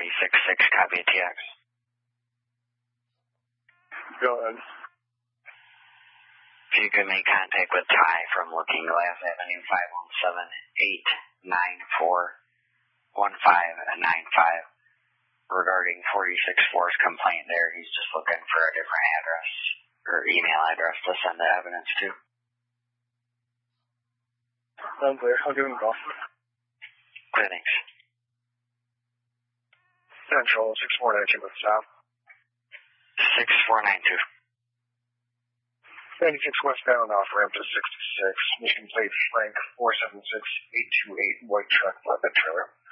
466, copy a TX. Go ahead. If you could make contact with Ty from Looking Glass Avenue, 517-894-1595 regarding 46-4's complaint there. He's just looking for a different address or email address to send the evidence to. Unclear. I'll give him a call. Clear, thanks. Central 6492 with South. 6492. 96 westbound off ramp to 66. Mission plate Frank 476828 white truck flatbed trailer.